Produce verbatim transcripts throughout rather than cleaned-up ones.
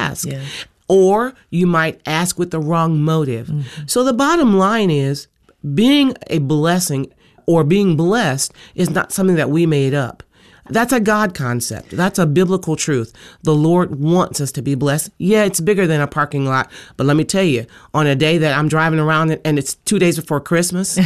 ask. Yeah. Or you might ask with the wrong motive. Mm-hmm. So the bottom line is being a blessing or being blessed is not something that we made up. That's a God concept. That's a biblical truth. The Lord wants us to be blessed. Yeah, it's bigger than a parking lot. But let me tell you, on a day that I'm driving around and it's two days before Christmas,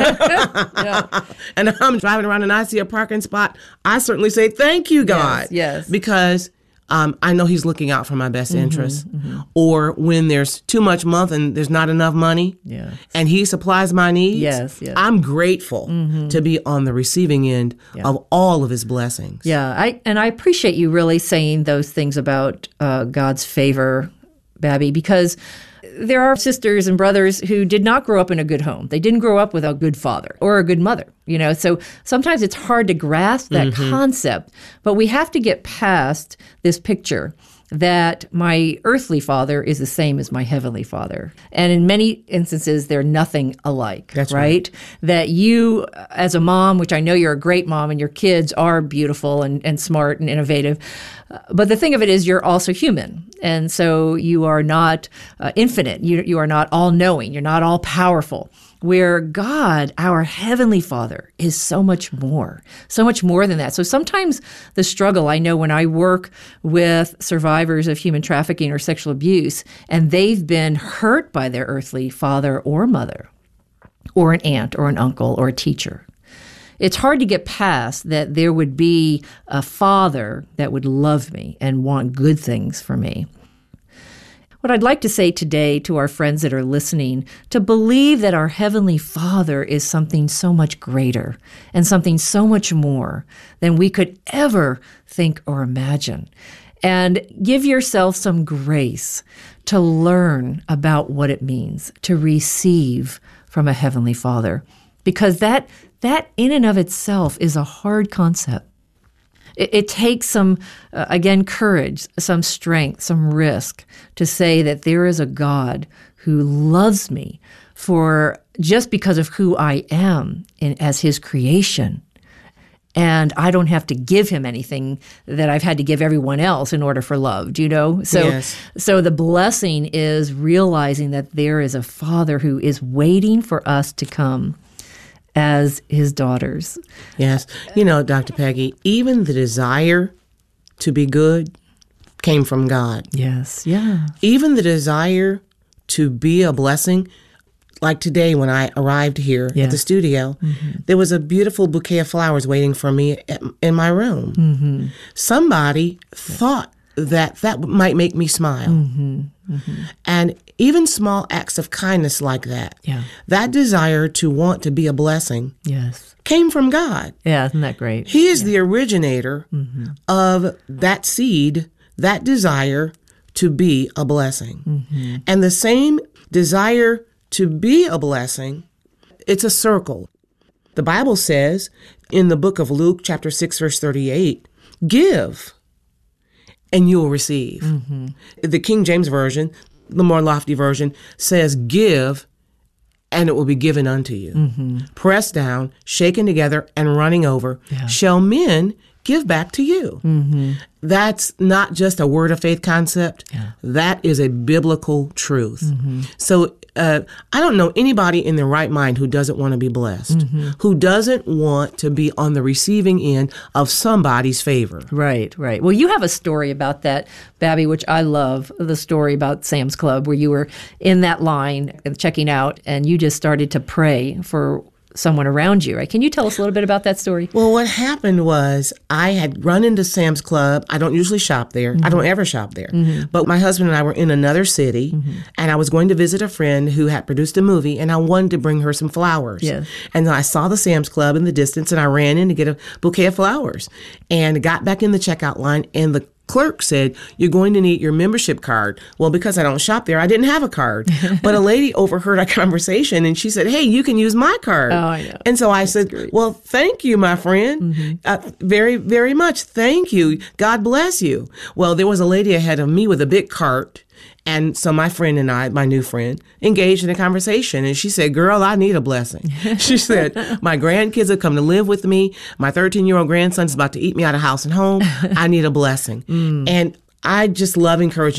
Yeah. and I'm driving around and I see a parking spot, I certainly say, thank you, God. Yes, yes. Because Um, I know he's looking out for my best Mm-hmm, interests. Mm-hmm. Or when there's too much month and there's not enough money, Yes. and he supplies my needs, Yes, yes. I'm grateful mm-hmm. to be on the receiving end Yeah. of all of his blessings. Yeah, I and I appreciate you really saying those things about uh, God's favor, Babby, because there are sisters and brothers who did not grow up in a good home. They didn't grow up with a good father or a good mother, you know. So sometimes it's hard to grasp that Mm-hmm. concept, but we have to get past this picture that my earthly father is the same as my heavenly father. And in many instances, they're nothing alike, That's right? right. That you, as a mom, which I know you're a great mom, and your kids are beautiful and, and smart and innovative, uh, but the thing of it is you're also human. And so you are not uh, infinite. You, you are not all-knowing. You're not all-powerful. Where God, our Heavenly Father, is so much more, so much more than that. So sometimes the struggle, I know when I work with survivors of human trafficking or sexual abuse, and they've been hurt by their earthly father or mother, or an aunt or an uncle or a teacher, it's hard to get past that there would be a father that would love me and want good things for me. What I'd like to say today to our friends that are listening, to believe that our Heavenly Father is something so much greater and something so much more than we could ever think or imagine. And give yourself some grace to learn about what it means to receive from a Heavenly Father. Because that, that in and of itself is a hard concept. It, it takes some, uh, again, courage, some strength, some risk to say that there is a God who loves me for just because of who I am in, as his creation. And I don't have to give him anything that I've had to give everyone else in order for love, do you know? So, Yes. so the blessing is realizing that there is a Father who is waiting for us to come as his daughters. Yes. You know, Doctor Peggy, even the desire to be good came from God. Yes, yeah. Even the desire to be a blessing, like today when I arrived here Yeah. at the studio, mm-hmm. there was a beautiful bouquet of flowers waiting for me at, in my room. Mm-hmm. Somebody thought that that might make me smile. Mm-hmm. Mm-hmm. And even small acts of kindness like that, Yeah. that desire to want to be a blessing Yes. came from God. Yeah, isn't that great? He is the originator Mm-hmm. of that seed, that desire to be a blessing. Mm-hmm. And the same desire to be a blessing, it's a circle. The Bible says in the book of Luke, chapter six, verse thirty-eight, give and you will receive. Mm-hmm. The King James Version, the more lofty version, says give and it will be given unto you. Mm-hmm. Pressed down, shaken together, and running over, Yeah. shall men give back to you. Mm-hmm. That's not just a word of faith concept. Yeah. That is a biblical truth. Mm-hmm. So uh, I don't know anybody in their right mind who doesn't want to be blessed, Mm-hmm. who doesn't want to be on the receiving end of somebody's favor. Right, right. Well, you have a story about that, Babby, which I love, the story about Sam's Club, where you were in that line and checking out, and you just started to pray for someone around you, right? Can you tell us a little bit about that story? Well, what happened was I had run into Sam's Club. I don't usually shop there. Mm-hmm. I don't ever shop there. Mm-hmm. But my husband and I were in another city, mm-hmm. and I was going to visit a friend who had produced a movie, and I wanted to bring her some flowers. Yes. And then I saw the Sam's Club in the distance, and I ran in to get a bouquet of flowers and got back in the checkout line, and the clerk said, you're going to need your membership card. Well, because I don't shop there, I didn't have a card. But a lady overheard our conversation and she said, hey, you can use my card. Oh, I know. And so I said, great. well, thank you, my friend. Mm-hmm. Uh, very, very much. Thank you. God bless you. Well, there was a lady ahead of me with a big cart. And so my friend and I, my new friend, engaged in a conversation. And she said, girl, I need a blessing. She said, my grandkids have come to live with me. My thirteen-year-old grandson's about to eat me out of house and home. I need a blessing. Mm. And I just love encouraging